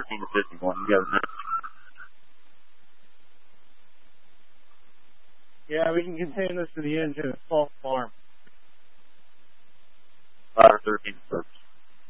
13 to 51. You guys know. Yeah, we can contain this to the engine. It's false alarm. 13 to 13.